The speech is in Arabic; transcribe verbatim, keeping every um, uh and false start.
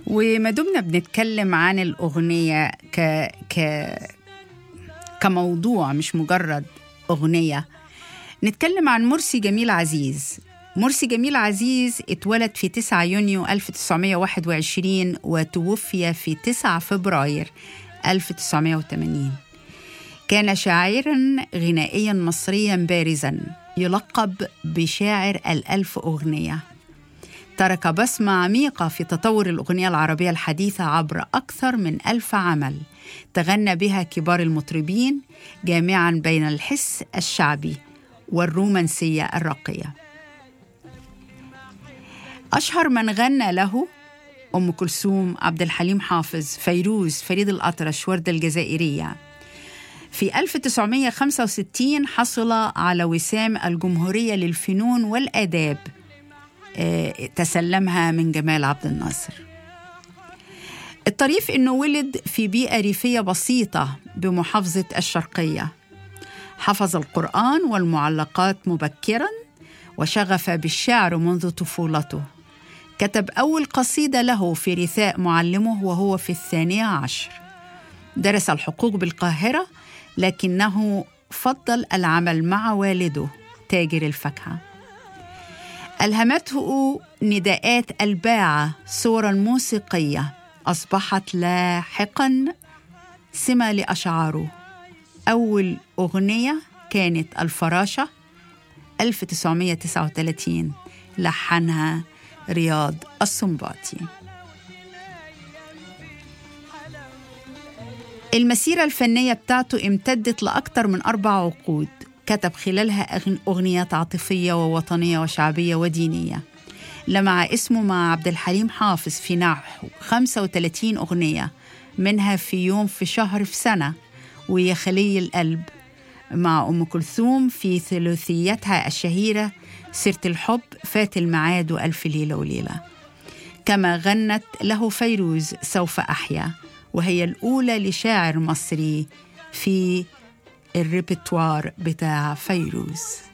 وما دمنا بنتكلم عن الأغنية ك... ك... كموضوع مش مجرد أغنية، نتكلم عن مرسي جميل عزيز. مرسي جميل عزيز اتولد في تسعة يونيو ألف وتسعمائة وواحد وعشرين وتوفي في تسعة فبراير ألف وتسعمائة وثمانين. كان شاعراً غنائياً مصرياً بارزاً يلقب بشاعر الألف أغنية. ترك بصمة عميقة في تطور الأغنية العربية الحديثة عبر أكثر من ألف عمل تغنى بها كبار المطربين، جامعاً بين الحس الشعبي والرومانسية الراقية. أشهر من غنى له أم كلثوم، عبد الحليم حافظ، فيروز، فريد الأطرش، وردة الجزائرية. في ألف وتسعمائة وخمسة وستين حصل على وسام الجمهورية للفنون والآداب، تسلمها من جمال عبد الناصر. الطريف إنه ولد في بيئة ريفية بسيطة بمحافظة الشرقية. حفظ القرآن والمعلقات مبكراً وشغف بالشعر منذ طفولته. كتب أول قصيدة له في رثاء معلمه وهو في الثانية عشر. درس الحقوق بالقاهرة، لكنه فضل العمل مع والده تاجر الفاكهة. ألهمته نداءات الباعة صورا موسيقية أصبحت لاحقا سمة لأشعاره. أول أغنية كانت الفراشة ألف وتسعمائة وتسعة وثلاثين، لحنها رياض السنباطي. المسيرة الفنية بتاعته امتدت لأكثر من أربع عقود، كتب خلالها أغنيات عاطفية ووطنية وشعبية ودينية. لمع اسمه مع عبد الحليم حافظ في نحو خمسة وثلاثين أغنية، منها في يوم، في شهر، في سنة، ويا خلي القلب. مع أم كلثوم في ثلاثيتها الشهيرة سيرة الحب، فات الميعاد، وألف ليلة وليلة. كما غنت له فيروز سوف أحيا، وهي الأولى لشاعر مصري في الريبتوار بتاع فيروز.